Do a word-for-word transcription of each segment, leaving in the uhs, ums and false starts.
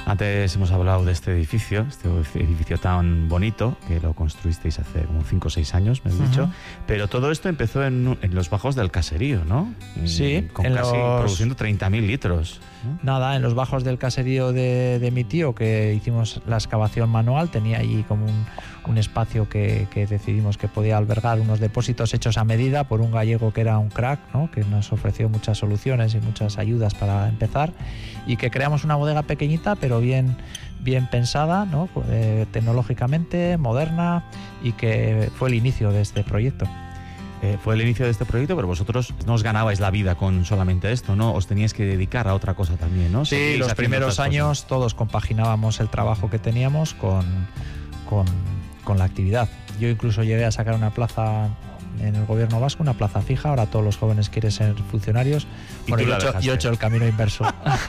Antes hemos hablado de este edificio, este edificio tan bonito, que lo construisteis hace como cinco o seis años, me has uh-huh. dicho, pero todo esto empezó en, en los bajos del caserío, ¿no? Sí. Con en casi los... produciendo treinta mil litros, ¿no? Nada, en los bajos del caserío de, de mi tío, que hicimos la excavación manual, tenía allí como un, un espacio que, que decidimos que podía albergar unos depósitos hechos a medida por un gallego que era un crack, ¿no? Que nos ofreció muchas soluciones y muchas ayudas para empezar, y que creamos una bodega pequeñita pero bien, bien pensada, ¿no? Eh, tecnológicamente, moderna, y que fue el inicio de este proyecto. Eh, fue el inicio de este proyecto, pero vosotros no os ganabais la vida con solamente esto, ¿no? Os teníais que dedicar a otra cosa también, ¿no? Sí, los primeros años cosas. Todos compaginábamos el trabajo que teníamos con, con, con la actividad. Yo incluso llegué a sacar una plaza en el gobierno vasco, una plaza fija. Ahora todos los jóvenes quieren ser funcionarios. Bueno, yo, hecho, yo he hecho el camino inverso.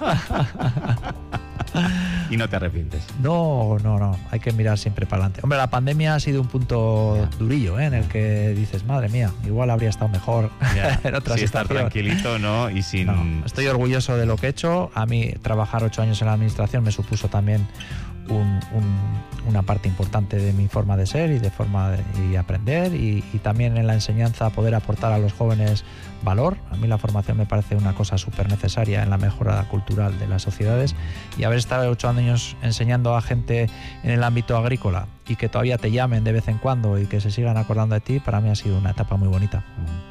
¿Y no te arrepientes? No, no, no. Hay que mirar siempre para adelante. Hombre, la pandemia ha sido un punto yeah. durillo, ¿eh? En el que dices, madre mía, igual habría estado mejor yeah. en otra sí, situación. Estar tranquilito, ¿no? Y sin... No, estoy orgulloso de lo que he hecho. A mí trabajar ocho años en la administración me supuso también un, un, una parte importante de mi forma de ser y de forma de y aprender, y, y también en la enseñanza poder aportar a los jóvenes valor. A mí la formación me parece una cosa súper necesaria en la mejora cultural de las sociedades, y haber estado ocho años enseñando a gente en el ámbito agrícola y que todavía te llamen de vez en cuando y que se sigan acordando de ti, para mí ha sido una etapa muy bonita.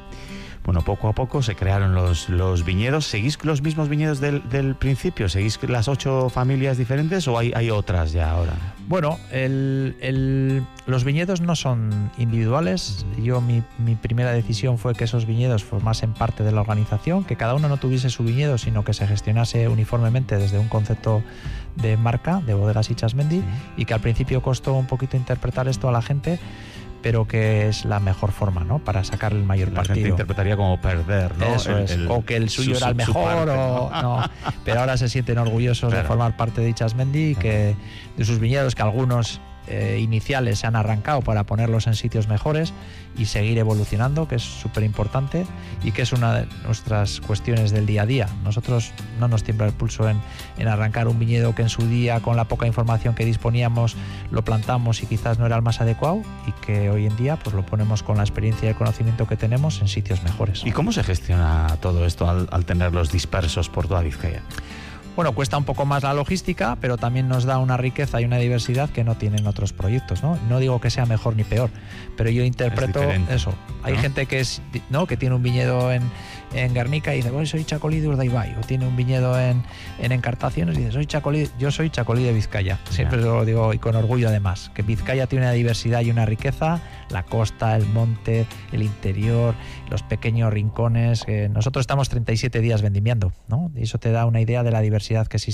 Bueno, poco a poco se crearon los, los viñedos. ¿Seguís los mismos viñedos del, del principio? ¿Seguís las ocho familias diferentes o hay, hay otras ya ahora? Bueno, el, el, los viñedos no son individuales. Yo mi, mi primera decisión fue que esos viñedos formasen parte de la organización, que cada uno no tuviese su viñedo, sino que se gestionase uniformemente desde un concepto de marca, de Bodegas Itxasmendi, sí. Y que al principio costó un poquito interpretar esto a la gente, pero que es la mejor forma, ¿no? Para sacar el mayor la partido. La gente interpretaría como perder, ¿no? Eso el, es. El, o que el suyo su, era el mejor, parte, o ¿no? no. Pero ahora se sienten orgullosos claro. de formar parte de Itxasmendi y que de sus viñedos, que algunos eh, iniciales se han arrancado para ponerlos en sitios mejores y seguir evolucionando, que es súper importante y que es una de nuestras cuestiones del día a día. Nosotros no nos tiembla el pulso en, en arrancar un viñedo que en su día, con la poca información que disponíamos, lo plantamos y quizás no era el más adecuado, y que hoy en día pues lo ponemos con la experiencia y el conocimiento que tenemos en sitios mejores. ¿Y cómo se gestiona todo esto al, al tenerlos dispersos por toda Vizcaya? Bueno, cuesta un poco más la logística, pero también nos da una riqueza y una diversidad que no tienen otros proyectos, ¿no? No digo que sea mejor ni peor, pero yo interpreto eso. Hay ¿no? gente que es, ¿no? que tiene un viñedo en, en Guernica y dice, bueno, soy chacolí de Urdaibai, o tiene un viñedo en, en Encartaciones y dice, soy chacolí, yo soy chacolí de Vizcaya. Siempre lo digo, y con orgullo además, que Vizcaya tiene una diversidad y una riqueza, la costa, el monte, el interior, los pequeños rincones. Eh, nosotros estamos treinta y siete días vendimiando, ¿no? Y eso te da una idea de la diversidad que existe